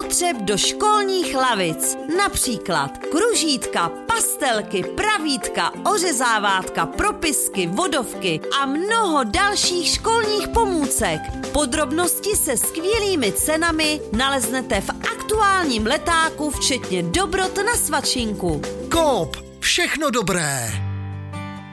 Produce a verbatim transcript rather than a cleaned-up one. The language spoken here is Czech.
potřeb do školních lavic. Například kružítka, pastelky, pravítka, ořezávátka, propisky, vodovky a mnoho dalších školních pomůcek. Podrobnosti se skvělými cenami naleznete v aktuálním letáku, včetně dobrot na svačinku. Coop, všechno dobré.